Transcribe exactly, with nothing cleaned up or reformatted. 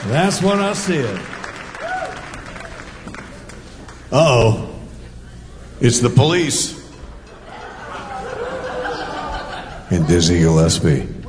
That's what I said. Uh-oh. It's the police. And Dizzy Gillespie.